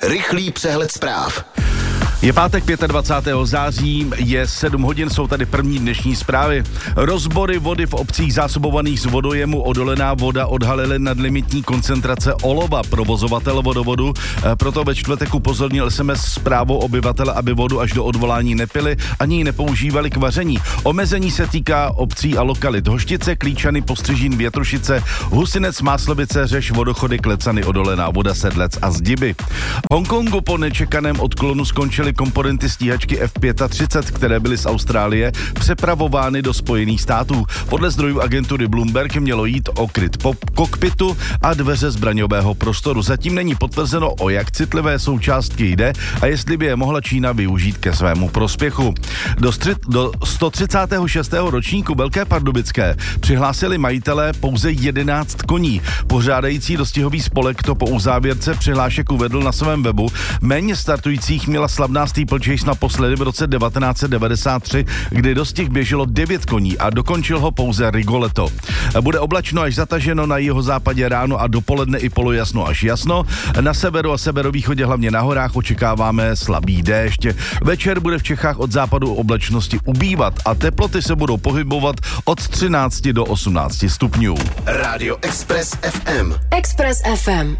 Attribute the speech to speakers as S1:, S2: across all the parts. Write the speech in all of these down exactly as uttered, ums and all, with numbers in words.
S1: Rychlý přehled zpráv.
S2: Je pátek dvacátého pátého září, je sedm hodin, jsou tady první dnešní zprávy. Rozbory vody v obcích zásobovaných z vodojemu Odolená voda odhalily nadlimitní koncentrace olova. Provozovatel vodovodu proto ve čtvrtek upozornil es em es zprávou obyvatele, aby vodu až do odvolání nepili ani ji nepoužívali k vaření. Omezení se týká obcí a lokalit Hoštice, Klíčany, Postřižín, Větrušice, Husinec, Máslovice, Řeš, Vodochody, Klecany, Odolená voda, Sedlec a Zdiby. V Hongkongu po nečekaném odklonu skončily komponenty stíhačky ef třicet pět, které byly z Austrálie přepravovány do Spojených států. Podle zdrojů agentury Bloomberg mělo jít o kryt pop kokpitu a dveře zbraňového prostoru. Zatím není potvrzeno, o jak citlivé součástky jde a jestli by je mohla Čína využít ke svému prospěchu. Do, stři- do sto třicátého šestého ročníku Velké Pardubické přihlásili majitelé pouze jedenáct koní. Pořádající dostihový spolek to po uzávěrce přihlášek uvedl na svém webu. Méně startujících měla slavná Steeplechase naposledy v roce devatenáct set devadesát tři, kdy dostih běželo devět koní a dokončil ho pouze Rigoletto. Bude oblačno až zataženo, na jihozápadě ráno a dopoledne i polojasno až jasno. Na severu a severovýchodě, hlavně na horách, očekáváme slabý déšť. Večer bude v Čechách od západu oblačnosti ubývat a teploty se budou pohybovat od třinácti do osmnácti stupňů.
S1: Radio Express ef em.
S3: Express ef em.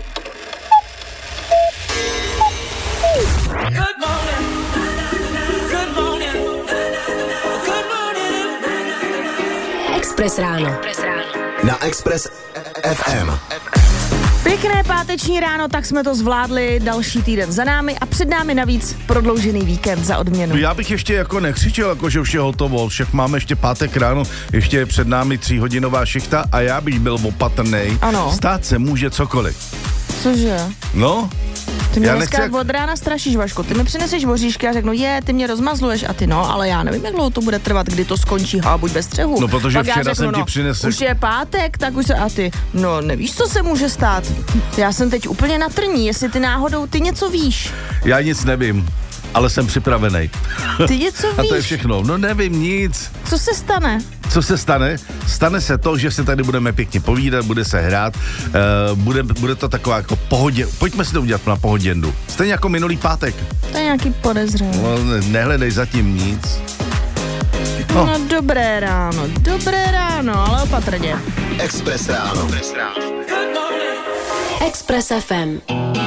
S4: Good morning. Good morning. Good morning.
S3: Express ráno.
S1: Na Express ef em.
S5: Pěkné páteční ráno, tak jsme to zvládli, další týden za námi a před námi navíc prodloužený víkend za odměnu.
S2: Já bych ještě jako nekřičel, jako že už je hotovo, však máme ještě pátek ráno, ještě je před námi tříhodinová šichta a já bych byl opatrnej.
S5: Ano.
S2: Stát se může cokoliv.
S5: Cože?
S2: No?
S5: Ty mě
S2: Já
S5: dneska
S2: nechci-
S5: od rána strašíš, Vaško. Ty mi přineseš voříšky a řeknu, je, ty mě rozmazluješ a ty no, ale já nevím, jak dlouho to bude trvat, kdy to skončí, ha, buď bez střehu.
S2: No, protože
S5: Pak já
S2: včera jsem ti
S5: no,
S2: přinesl-
S5: už je pátek, tak už se, a ty, no nevíš, co se může stát. Já jsem teď úplně na trní, jestli ty náhodou, ty něco víš.
S2: Já nic nevím, ale jsem připravený.
S5: Ty něco víš.
S2: A to je všechno. No nevím nic.
S5: Co se stane?
S2: Co se stane? Stane se to, že se tady budeme pěkně povídat, bude se hrát, uh, bude, bude to taková jako pohodě. Pojďme si to udělat na pohoděndu. Stejně jako minulý pátek.
S5: To je nějaký podezření.
S2: No, ne, nehledej zatím nic.
S5: No. no dobré ráno, dobré ráno, ale opatrně.
S1: Express ráno.
S3: Express ef em.